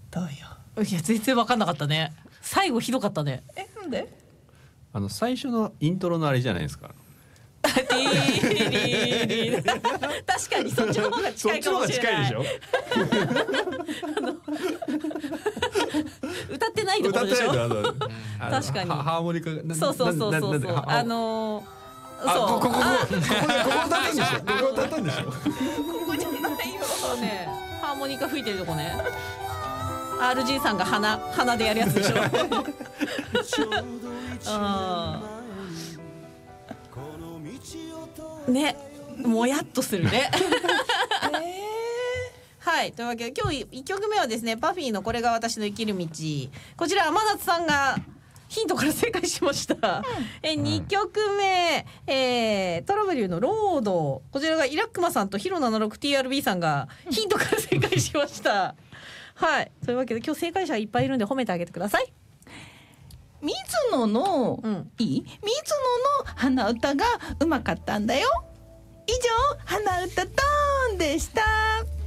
どうよ。 いや全然分かんなかったね。最後ひどかったね。 なんで？ 最初のイントロのあれじゃないですか。 確かにそっちの方が近いかもしれない。 そっちの方が近いでしょ。 歌ってないところでしょ。確かにハーモニカがそうそうそうそうそう、そうここ歌ったんでしょ。ここ歌ったんでしょ。 ここじゃないよね。ハーモニカ吹いてるとこね。RG さんが鼻でやるやつでしょ。ね、もやっとするね。はい、というわけで今日1曲目はですね、パフィーのこれが私の生きる道。こちら天夏さんがヒントから正解しました。2曲目、トラブリューのロード。こちらがイラックマさんとヒロ 76TRB さんがヒントから正解しました。はい、というわけで今日正解者いっぱいいるんで褒めてあげてください。 水野の、水野の鼻歌がうまかったんだよ。以上、鼻歌トーンでした。